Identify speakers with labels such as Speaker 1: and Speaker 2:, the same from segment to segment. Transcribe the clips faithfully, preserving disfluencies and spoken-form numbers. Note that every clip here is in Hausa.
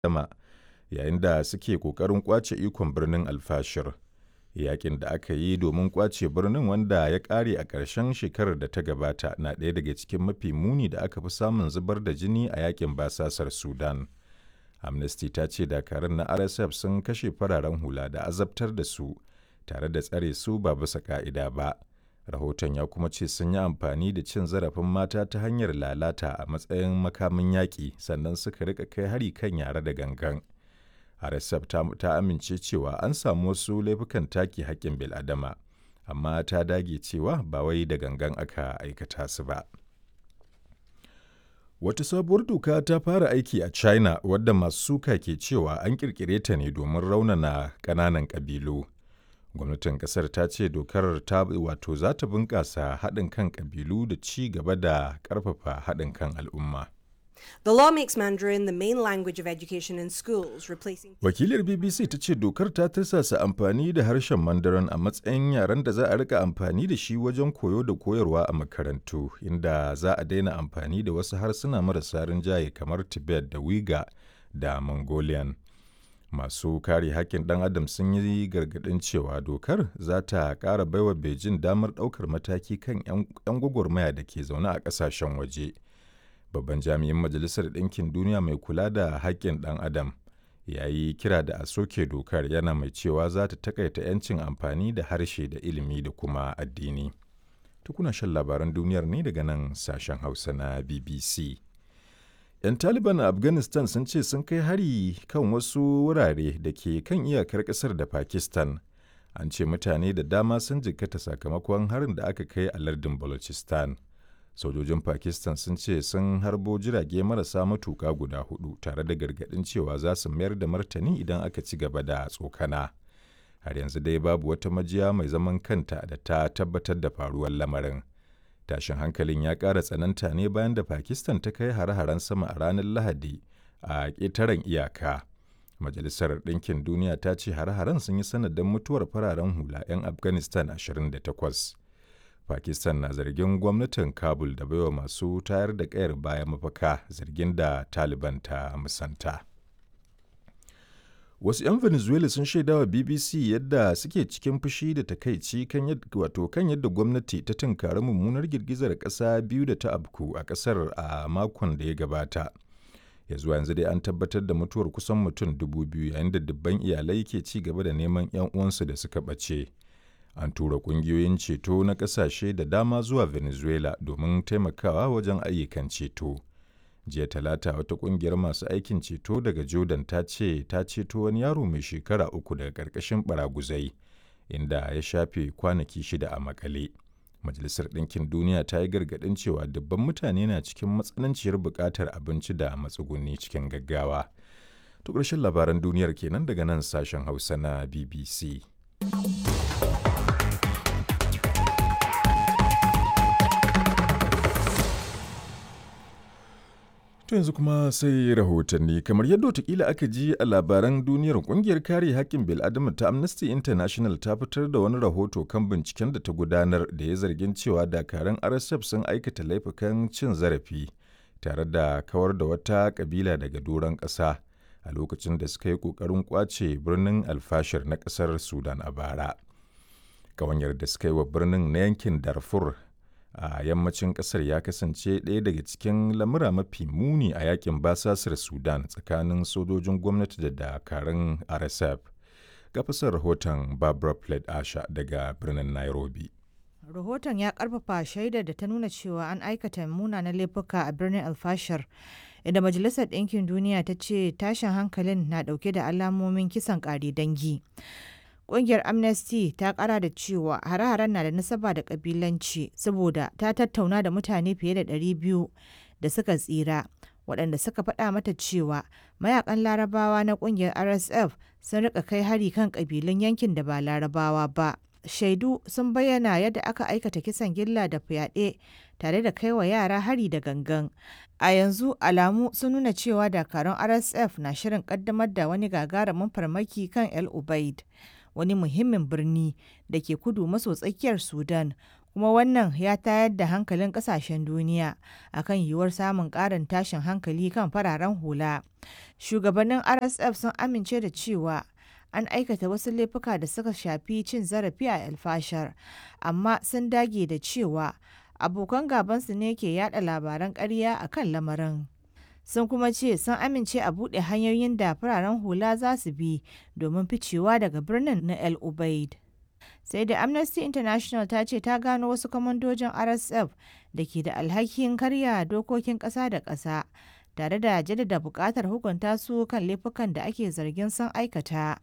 Speaker 1: sama yayin da suke ƙoƙarin ƙwace ikon birnin Al-Fashir. Yaƙin da aka yi domin ƙwace birnin, wanda ya ƙare a ƙarshen shekarar da ta gabata, na ɗaya daga cikin mafi muni da aka fi samun zubar da jini a yaƙin basasar Sudan. Amnesty ta ce dakarun na R S F sun kashe fararen hula da azabtar da su tare da tsare su ba bisa ƙa'ida ba. Rahoton ya kuma ce sun yi amfani da cin zarafin mata ta hanyar lalata a matsayin makamin yaƙi, sannan suka rika kai hari kan yara da gangan. R S F ta, ta amince cewa an samu wasu laifukan take haƙƙin bil'adama, amma ta dage cewa ba wai da gangan aka aikata su ba. Wata sabuwar doka ta fara aiki a China wadda masu suka ke cewa an ƙirƙire ta ne domin raunana ƙananan ƙabilu. Gwamnatin ƙasar ta ce dokar ta wato za ta bunƙasa haɗin kan ƙabilu da ci gaba da ƙarfafa haɗin kan al'umma.
Speaker 2: The law makes Mandarin the main language of education in schools, replacing...
Speaker 1: Wakilar B B C ta ce dokar ta tirsasa amfani da harshen Mandarin a matsayin yaren da za a rika amfani da shi wajen koyo da koyarwa a makarantu, inda za a daina amfani da wasu harsuna marasa rinjaye kamar Tibet da Uyghur da Mongolian. Masu kare haƙƙin ɗan adam sun yi gargaɗin cewa dokar za ta ƙara baiwa Beijing damar ɗaukar mataki kan 'yan gwagwarmaya da ke zaune a ƙasashen waje. Babban jami'in Majalisar Ɗinkin Duniya mai kula da haƙƙin ɗan adam ya yi kira da a soke dokar, yana mai cewa za ta takaita 'yancin amfani da harshe da ilimi da kuma addini. Tukuna shan labaran duniyar ne daga nan sashen Hausa na B B C. 'Yan Taliban a Afghanistan sun ce sun kai hari kan wasu wurare da ke kan iyakar ƙasar da Pakistan. An ce mutane da dama sun jikkata sakamakon harin da aka kai a lardin Balochistan. Sojojin Pakistan sun ce sun harbo jirage marasa matuƙa guda hudu tare da gargaɗin cewa za su mayar da martani idan aka ci gaba da tsokana. Har yanzu dai babu wata majiya mai zaman kanta da ta tabbatar da faruwar lamarin. Tashin hankalin ya ƙara tsananta ne bayan da Pakistan ta kai hare-haren sama a ranar Lahadi a ƙetaren iyaka. Majalisar Ɗinkin Duniya ta ce hare-haren sun yi sanadin mutuwar fararen hula 'yan Afghanistan ashirin da takwas. Pakistan na zargin gwamnatin Kabul da baiwa masu tayar da ƙayar baya mafaka, zargin da Taliban ta musanta. Wasu 'yan Venezuela sun shaidawa B B C yadda suke cikin fushi da takaici kan yadda wato kan yadda gwamnati ta tunkari mummunar girgizar ƙasa biyu da ta afku a ƙasar a makon da ya gabata. Ya zuwa yanzu dai an tabbatar da mutuwar kusan mutum dubu biyu, yayin da dubban iyalai ke ci gaba da neman 'yan uwansu da suka ɓace. An tura ƙungiyoyin ceto na ƙasashe da dama zuwa Venezuela domin taimakawa wajen ayyukan ceto. Jiya Talata, wata ƙungiyar masu aikin ceto daga Jordan ta ce ta ceto wani yaro mai shekara uku daga ƙarƙashin baraguzai, inda ya shafe kwanaki shida a makale. Majalisar Ɗinkin Duniya ta yi gargaɗin cewa dubban mutane na cikin matsananciyar buƙatar abinci da matsuguni cikin gaggawa. To ƙarshen labaran duniyar kenan daga nan sashen Hausa na B B C. To yanzu kuma sai rahotanni, kamar yadda watakila aka ji a labaran duniyar, kungiyar kare haƙƙin bil'adama ta Amnesty International ta fitar da wani rahoto kan binciken da ta gudanar da ya zargin cewa dakarun R S F sun aikata laifukan cin zarafi tare da kawar da wata kabila daga doron ƙasa a lokacin da suka yi ƙoƙarin ƙwace birnin Al-Fashir na ƙasar Sudan a bara. Ƙawanyar da suka yi wa birnin na yankin Darfur a yammacin kasar ya kasance ɗaya daga cikin lamura mafi muni a yakin basasar Sudan tsakanin sojojin gwamnati da dakarun R S F. Ga fasar rahoton Barbara Plett Asha daga birnin Nairobi.
Speaker 3: Rahoton ya karfafa shaidar da ta nuna cewa an aikata munanan laifuka a birnin Alfashir, inda Majalisar Ɗinkin Duniya ta ce tashin hankalin na ɗauke da alamomin kisan ƙare dangi. Ƙungiyar Amnesty ta ƙara da cewa hare-haren na da nasaba da ƙabilanci saboda ta tattauna da mutane fiye da ɗari biyu da suka tsira, waɗanda suka faɗa mata cewa mayakan Larabawa na ƙungiyar R S F sun rika kai hari kan ƙabilun yankin da ba Larabawa ba. Shaidu sun bayyana yadda aka aikata kisan gilla da fyaɗe tare da kai wa yara hari da gangan. A yanzu alamu sun nuna cewa dakarun R S F na shirin ƙaddamar da wani gagarumin farmaki kan El Ubaid, wani muhimmin birni da ke kudu maso tsakiyar Sudan, kuma wannan ya tayar da hankalin kasashen duniya akan yiwuwar samun ƙarin tashin hankali kan fararen hula. Shugabannin R S F sun amince da cewa an aikata wasu laifuka da suka shafi cin zarafi a El Fasher, amma sun dage da cewa abokan gabansu ne ke yada labaran ƙarya a kan lamarin. Sun kuma ce sun amince a buɗe hanyoyin da fararen hula za su bi domin ficewa daga birnin na El Ubaid. Sai da Amnesty International ta ce ta gano wasu kwamandojin R S F da ke da alhakin karya dokokin ƙasa da ƙasa, tare da jaddada buƙatar hukunta su kan laifukan da ake zargin sun aikata.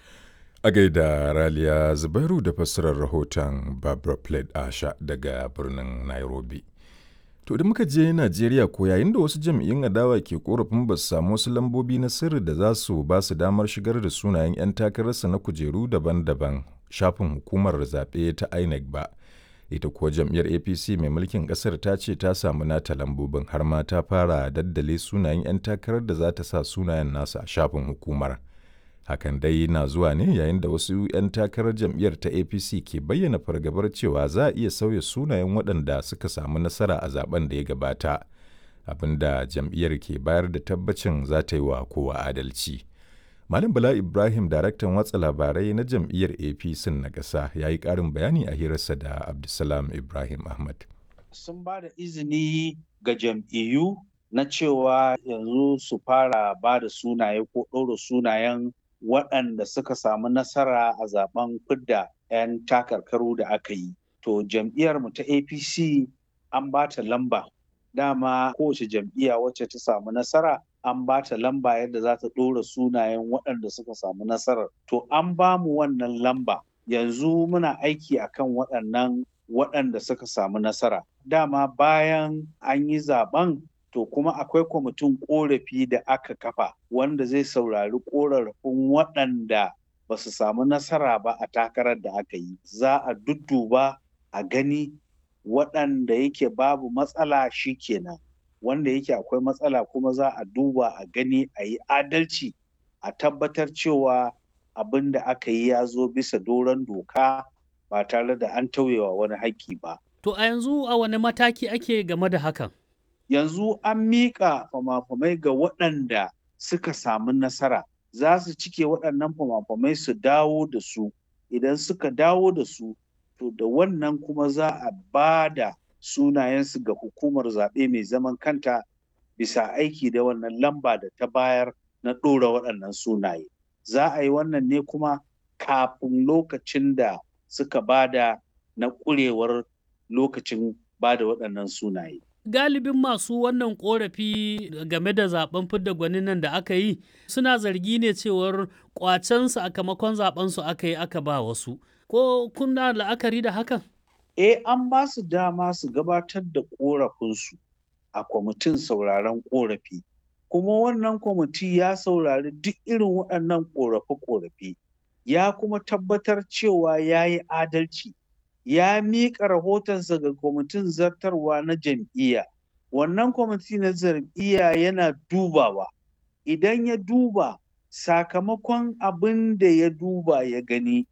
Speaker 1: A gaida Raliya Zubairu da fassarar rahoton Barbara Plate Asha daga birnin Nairobi. To da muka je Najeriya ko yayin da wasu jam'iyyun adawa ke korafin ba su samu wasu lambobi na sirri da za su ba su damar shigar da sunayen 'yan takararsa na kujeru daban-daban shafin hukumar zaɓe ta I N E C ba. Ita kuwa jam'iyyar A P C mai mulkin ƙasar ta ce ta samu nata lambobin har ma ta fara daddale sunayen 'yan takarar da za ta sa sunayen nasu a shafin hukumar. Hakan dai na zuwa ne yayin da wasu 'yan takarar jam'iyyar ta A P C ke bayyana fargabar cewa za a iya sauya sunayen waɗanda suka samu nasara a zaben da ya gabata, abinda jam'iyyar ke bayar da tabbacin za ta yi wa kowa adalci. Malam Bala Ibrahim, daraktan watsa labarai na jam'iyyar A P C na ƙasa, ya yi ƙarin bayani a hirarsa da Abdulsalam Ibrahim Ahmad.
Speaker 4: Sun ba da izini ga jam'iyyu na cewa yanzu su fara ba da sunaye ko ɗora sunayen waɗanda suka samu nasara a zaben fidda 'yan takarkaru da aka yi. To jam'iyyarmu ta A P C an ba ta lamba. Dama kowace jam'iyya wacce ta samu nasara an ba ta lamba yadda za ta ɗora sunayen waɗanda suka samu nasarar. To an ba mu wannan lamba. Yanzu muna aiki akan waɗannan waɗanda suka samu nasara. Dama bayan an yi zaben to kuma akwai kwamitin ƙorafi da aka kafa wanda zai saurari ƙorafin waɗanda ba su samu nasara ba a takarar da aka yi. Za a dudduba a gani waɗanda yake babu matsala shi kenan, wanda yake akwai matsala kuma za a duba a gani a yi adalci a tabbatar cewa abin da aka yi ya zo bisa doron doka ba tare da an tauyewa wani haƙƙi ba.
Speaker 5: To a yanzu a wani mataki ake game da hakan?
Speaker 4: Yanzu an miƙa fama-famai ga waɗanda suka samu nasara, za su cike waɗannan fama-famai su dawo da su. Idan suka dawo da su, to da wannan kuma za a ba da sunayensu ga hukumar zaɓe mai zaman kanta bisa aiki da wannan lamba da ta bayar na ɗora waɗannan sunaye. Za a yi wannan ne kuma kafin lokacin da suka bada na ƙurewar lokacin bada waɗannan sunaye.
Speaker 5: Galibin masu wannan korafi game da zaben fidda gwanin nan da aka yi suna zargi ne cewar kwacen sakamakon zaben su aka yi aka ba wasu. Ko kuna la'akari da hakan?
Speaker 4: Eh, an ba su dama su gabatar da korafinsu a kwamitin sauraron korafi. Kuma wannan kwamiti ya saurari duk irin waɗannan korafe-korafe. Ya kuma tabbatar cewa ya yi adalci. Ya miƙa rahotonsa ga kwamitin zartarwa na jam'iyya. Wannan kwamiti na jam'iyya yana dubawa. Idan ya duba sakamakon abin da ya duba ya gani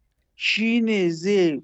Speaker 4: shine zai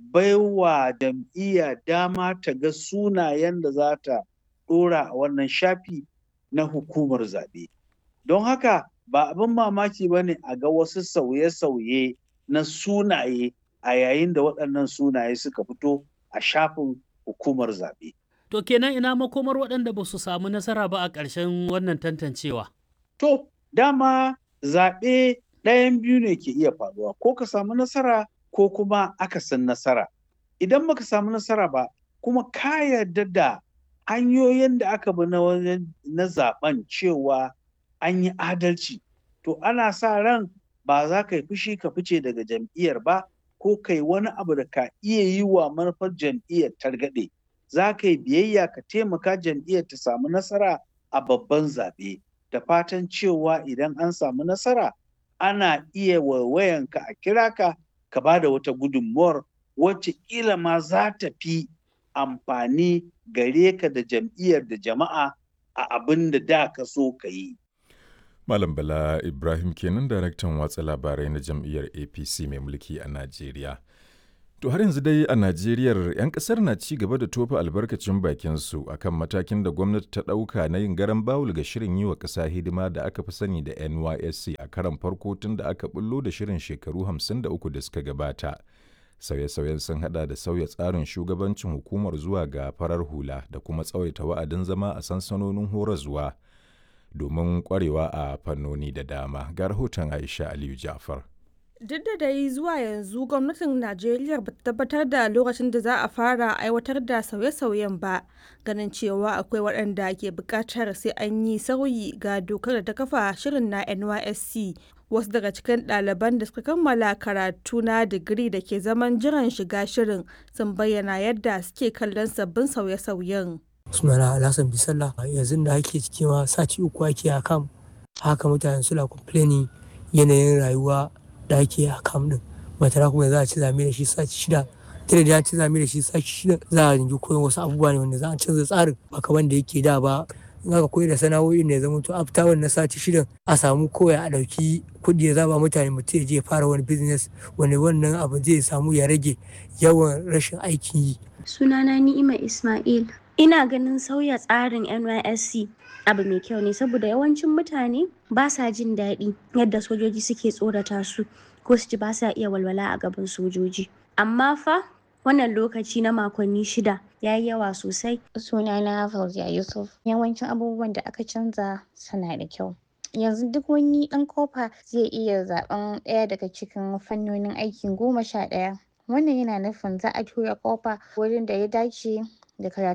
Speaker 4: baiwa jam'iyya dama ta ga sunayen da za ta ɗora a wannan shafi na hukumar zaɓe. Don haka ba abin mamaki ba ne a ga wasu sauye-sauye na sunaye a yayin da waɗannan sunaye suka fito a shafin hukumar zaɓe.
Speaker 5: To kenan ina makomar waɗanda ba su samu nasara ba a ƙarshen wannan tantancewa?
Speaker 4: To, dama zaɓe ɗayan biyu ne ke iya faruwa, ko ka samu nasara ko kuma akasin nasara. Idan baka samu nasara ba, kuma ka yarda da hanyoyin da aka bi na na zaɓen cewa an yi adalci, to ana sa ran ba za ka yi fushi ka fice daga jam'iyyar ba, ko kai wani abu da ka iya yi wa manufar jam'iyyar targaɗe. Za ka yi biyayya ka taimaka jam'iyyar ta samu nasara a babban zaɓe, da fatan cewa idan an samu nasara ana iya waiwayanka a kira ka ka ba da wata gudunmuwar wacce ƙila ma za ta fi amfani gare ka da jam'iyyar da jama'a a abin da da ka so ka yi.
Speaker 1: Malam Bala Ibrahim kenan, daraktan watsa labarai na jam'iyyar A P C mai mulki a Najeriya. To har yanzu dai a Najeriya 'yan kasar na ci gaba da tofa albarkacin bakinsu akan matakin da gwamnati ta ɗauka na yin garan bawul ga shirin yi wa ƙasa hidima da aka fi sani da N Y S C a karon farko tun da aka bullo da shirin shekaru hamsin da uku da suka gabata. Sauye-sauyen sun hada da sauya tsarin shugabancin hukumar zuwa ga farar hula da kuma tsawaita wa'adin zama a sansanonin horaswa domin kwarewa a fannoni da dama. Ga rahoton Aisha Aliyu Jafar.
Speaker 6: Duk da dai zuwa yanzu gwamnatin Najeriya ba ta tabbatar da lokacin da za a fara aiwatar da sauye-sauyen ba, ganin cewa akwai waɗanda ke buƙatar sai an yi sauyi ga dokar da ta kafa shirin na N Y S C. Wasu daga cikin ɗaliban da suka kammala karatu na digiri da ke zaman jiran shiga shirin sun bayyana yadda suke kallon sabbin sauye-sauyen.
Speaker 7: Sunana Alhassan Bisalla, yanzu da ake ciki ma sati uku ake a kam, haka mutane suna complaining yanayin rayuwa da ake a kam din. Matara kuma za a ci zame da shi sati shida, tare da ya ci zame da shi sati shida za a rinji koyon wasu abubuwa ne wanda za a canza tsarin ba kamar da yake da ba. In aka koyi da sana'o'in da ya zama to after wannan sati shidan a samu koya a ɗauki kuɗi ya zaba mutane mutum ya je fara wani business wanda wannan abu zai samu ya rage yawan rashin aikin yi.
Speaker 8: Sunana Ni'ima Ismail. Ina ganin sauya tsarin N Y S C abu mai kyau ne saboda yawancin mutane ba sa jin daɗi yadda sojoji suke tsorata su ko su ji ba sa iya walwala a gaban sojoji. Amma fa wannan lokaci na makonni shida ya yi yawa sosai.
Speaker 9: Sunana Fauziya Yusuf. Yawancin abubuwan da aka canza suna da kyau. Yanzu duk wani ɗan kofa zai iya zaɓen ɗaya daga cikin fannonin aikin goma sha ɗaya. Wannan yana nufin za a tura kofa wurin da ya dace da karatu.